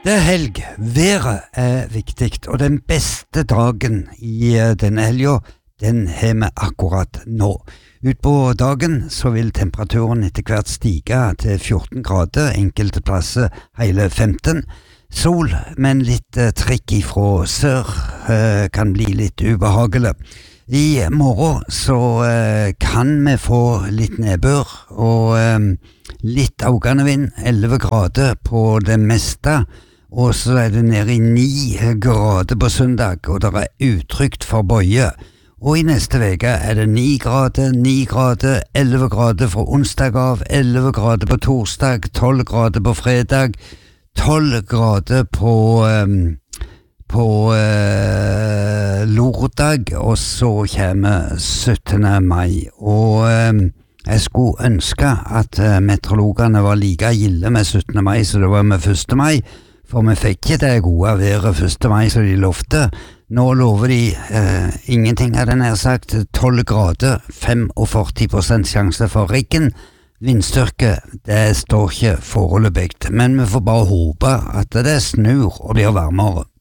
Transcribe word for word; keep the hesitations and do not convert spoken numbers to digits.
Det er helg, været er viktig, og den beste dagen i denne helga, den har vi akkurat nå. Ut på dagen så vil temperaturen etter hvert stige til fjorten grader, enkelte plasser hele femten. Sol, men litt eh, trekk ifra sør eh, kan bli litt ubehagelig. I morgen så eh, kan vi få litt nedbør og eh, litt augende vind, elleve grader på det meste. Og så er det nede i ni grader på søndag, og det er utrygt for bøye. Og i neste veke er det ni grader, ni grader, elleve grader fra onsdag av, elleve grader på torsdag, tolv grader på fredag, tolv grader på, um, på uh, lørdag, og så kommer syttende mai. Og um, jeg skulle ønske at uh, meteorologene var like gilde med syttende mai som det var med første mai, for vi fikk ikke det gode været første mai som de lovte. Nå lover de eh, ingenting av det nær sagt, tolv grader, femogførti prosent sjanse for regn. Vindstyrke, det står ikke foreløpig, men vi får bare håpe at det snur og blir varmere.